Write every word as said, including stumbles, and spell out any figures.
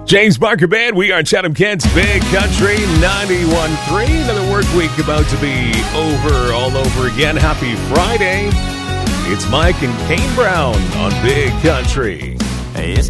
James Barker Band, we are Chatham Kent's Big Country ninety-one point three. Another work week about to be over all over again. Happy Friday. It's Mike and Kane Brown on Big Country. Hey, it's